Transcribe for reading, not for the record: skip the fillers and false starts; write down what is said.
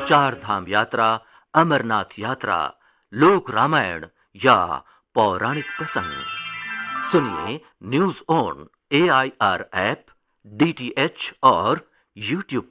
चार धाम यात्रा, अमरनाथ यात्रा, लोक रामायण या पौराणिक प्रसंग सुनिए news on AIR app, DTH और YouTube